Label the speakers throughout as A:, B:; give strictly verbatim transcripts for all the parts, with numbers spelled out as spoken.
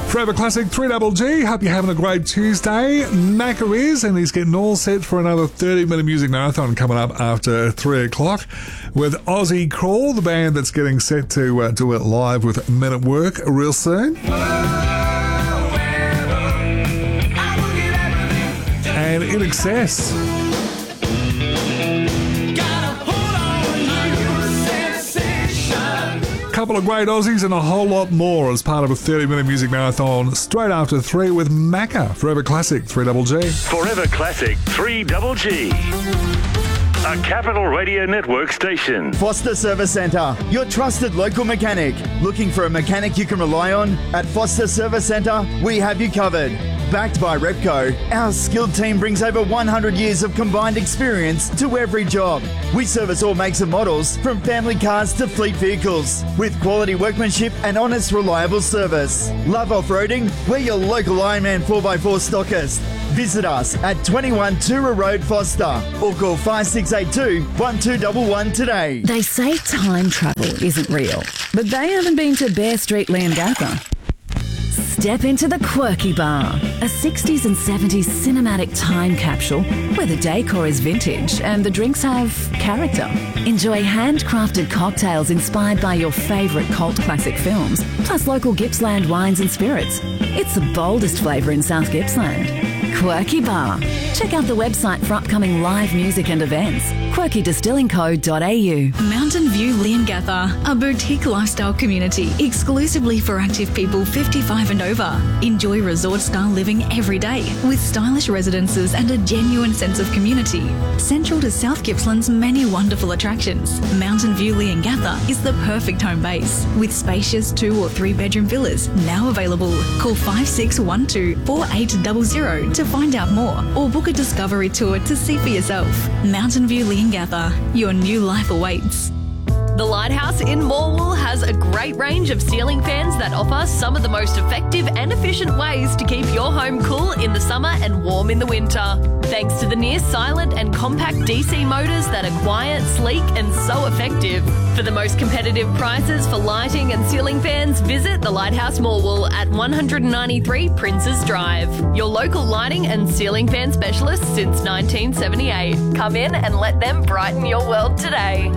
A: Forever Classic three Double G. Hope you're having a great Tuesday. Macca is, and he's getting all set for another thirty minute music marathon coming up after three o'clock with Aussie Crawl, the band that's getting set to uh, do it live with Men at Work real soon. And In Excess. Couple of great Aussies and a whole lot more as part of a thirty minute music marathon straight after three with Macca. Forever Classic three Double G.
B: Forever Classic three Double G. A Capital Radio Network station.
C: Foster Service Centre, your trusted local mechanic. Looking for a mechanic you can rely on? At Foster Service Centre, we have you covered. Backed by Repco, our skilled team brings over one hundred years of combined experience to every job. We service all makes and models, from family cars to fleet vehicles, with quality workmanship and honest, reliable service. Love off-roading? We're your local Ironman four by four stockist. Visit us at twenty-one Tura Road, Foster, or call five six eight two, one two one one today.
D: They say time travel isn't real, but they haven't been to Bear Street, Leongatha. Step into the Quirky Bar, a sixties and seventies cinematic time capsule where the decor is vintage and the drinks have character. Enjoy handcrafted cocktails inspired by your favourite cult classic films, plus local Gippsland wines and spirits. It's the boldest flavour in South Gippsland. Quirky Bar. Check out the website for upcoming live music and events. quirky distilling co dot a u.
E: Mountain View Leongatha, a boutique lifestyle community exclusively for active people fifty-five and over. Enjoy resort-style living every day with stylish residences and a genuine sense of community. Central to South Gippsland's many wonderful attractions, Mountain View Leongatha is the perfect home base with spacious two or three bedroom villas now available. Call five six one two, four eight zero zero to find out more or book a discovery tour to see for yourself. Mountain View Leongatha, your new life awaits.
F: The Lighthouse in Morwell has a great range of ceiling fans that offer some of the most effective and efficient ways to keep your home cool in the summer and warm in the winter. Thanks to the near silent and compact D C motors that are quiet, sleek and so effective. For the most competitive prices for lighting and ceiling fans, visit the Lighthouse Morwell at one ninety-three Princes Drive. Your local lighting and ceiling fan specialist since nineteen seventy-eight. Come in and let them brighten your world today.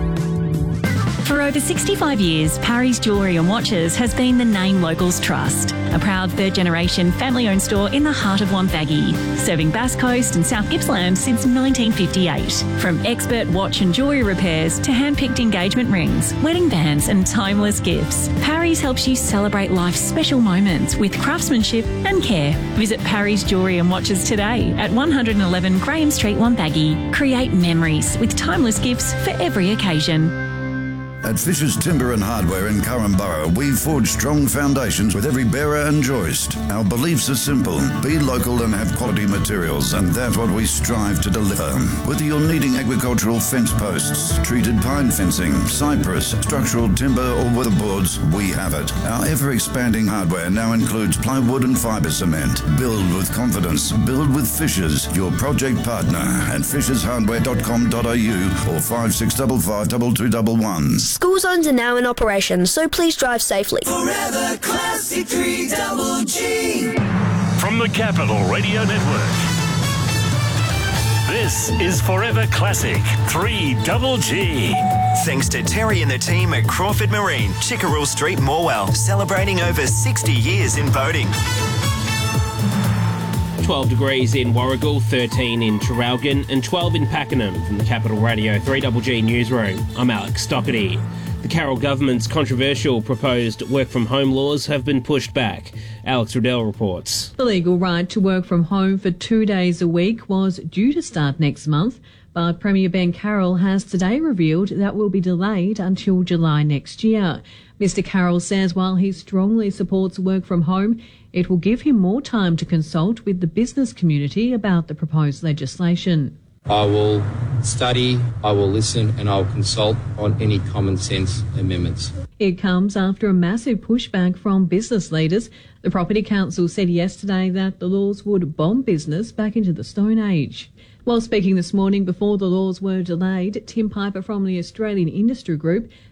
G: For over sixty-five years, Parry's Jewellery and Watches has been the name locals trust. A proud third-generation family-owned store in the heart of Wonthaggi, serving Bass Coast and South Gippsland since nineteen fifty-eight. From expert watch and jewellery repairs to hand-picked engagement rings, wedding bands and timeless gifts, Parry's helps you celebrate life's special moments with craftsmanship and care. Visit Parry's Jewellery and Watches today at one eleven Graham Street, Wonthaggi. Create memories with timeless gifts for every occasion.
H: At Fisher's Timber and Hardware in Currumborough, we forge strong foundations with every bearer and joist. Our beliefs are simple. Be local and have quality materials, and that's what we strive to deliver. Whether you're needing agricultural fence posts, treated pine fencing, cypress, structural timber or weatherboards, we have it. Our ever-expanding hardware now includes plywood and fibre cement. Build with confidence. Build with Fisher's, your project partner at fishes hardware dot com dot a u or five six five five two two one one.
I: School zones are now in operation, so please drive safely.
J: Forever Classic three Double G.
B: From the Capital Radio Network, this is Forever Classic three Double G.
K: Thanks to Terry and the team at Crawford Marine, Chickerell Street, Morwell, celebrating over sixty years in boating.
L: twelve degrees in Warragul, thirteen in Traralgon and twelve in Pakenham. From the Capital Radio three Double G Newsroom, I'm Alex Doherty. The Carroll government's controversial proposed work-from-home laws have been pushed back. Alex Riddell reports.
M: The legal right to work from home for two days a week was due to start next month, but Premier Ben Carroll has today revealed that will be delayed until July next year. Mister Carroll says while he strongly supports work from home, it will give him more time to consult with the business community about the proposed legislation.
N: I will study, I will listen and I will consult on any common sense amendments.
M: It comes after a massive pushback from business leaders. The Property Council said yesterday that the laws would bomb business back into the Stone Age. While speaking this morning before the laws were delayed, Tim Piper from the Australian Industry Group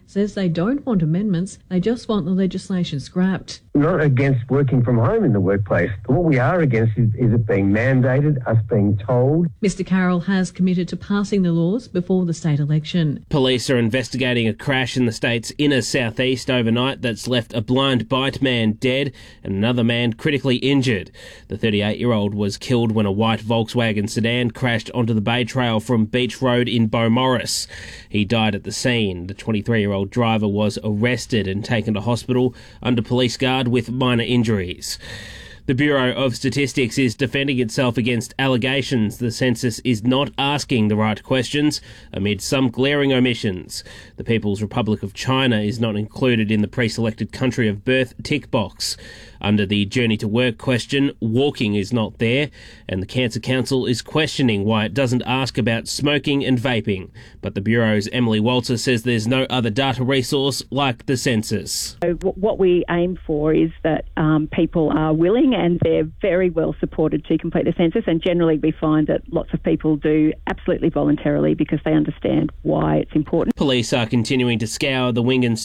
M: says they don't want amendments, they just want the legislation scrapped.
O: We're not against working from home in the workplace. What we are against is, is it being mandated, us being told.
M: Mister Carroll has committed to passing the laws before the state election.
L: Police are investigating a crash in the state's inner southeast overnight that's left a blind bite man dead and another man critically injured. The thirty-eight-year-old was killed when a white Volkswagen sedan crashed onto the Bay Trail from Beach Road in Beaumaris. He died at the scene. The twenty-three-year-old driver was arrested and taken to hospital under police guard with minor injuries. The Bureau of Statistics is defending itself against allegations the census is not asking the right questions amid some glaring omissions. The People's Republic of China is not included in the pre-selected country of birth tick box. Under the Journey to Work question, walking is not there, and the Cancer Council is questioning why it doesn't ask about smoking and vaping. But the Bureau's Emily Walter says there's no other data resource like the census.
P: So what we aim for is that um, people are willing and they're very well supported to complete the census, and generally we find that lots of people do absolutely voluntarily because they understand why it's important.
L: Police are continuing to scour the Wingan